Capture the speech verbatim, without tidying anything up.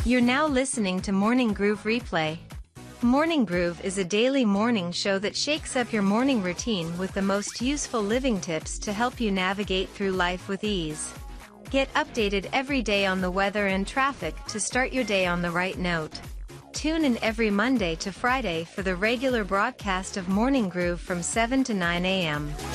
You're now listening to Morning Groove Replay. Morning Groove is a daily morning show that shakes up your morning routine with the most useful living tips to help you navigate through life with ease. Get updated every day on the weather and traffic to start your day on the right note. Tune in every Monday to Friday for the regular broadcast of Morning Groove from seven to nine a m